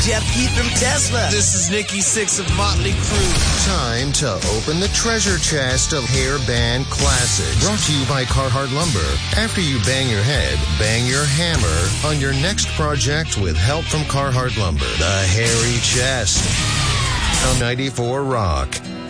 Jeff Keith from Tesla. This is Nikki Sixx of Motley Crue. Time to open the treasure chest of hair band classics. Brought to you by Carhartt Lumber. After you bang your head, bang your hammer on your next project with help from Carhartt Lumber. The Hairy Chest on 94 Rock.